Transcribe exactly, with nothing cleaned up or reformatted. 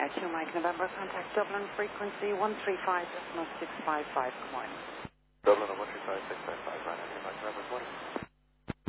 two Mike November, contact Dublin, frequency one three five six five five. Good morning. Dublin, one three five six five five.